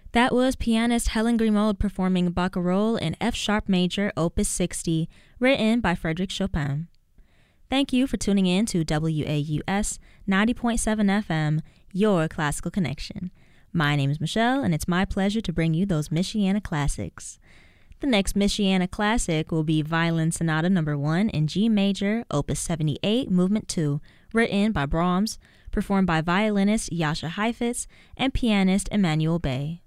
That was pianist Helen Grimaud performing Barcarolle in F sharp major, opus 60, written by Frédéric Chopin. Thank you for tuning in to WAUS 90.7 FM, your classical connection. My name is Michelle, and it's my pleasure to bring you those Michiana classics. The next Michiana classic will be Violin Sonata No. 1 in G major, opus 78, movement 2, written by Brahms, performed by violinist Jascha Heifetz and pianist Emmanuel Bey.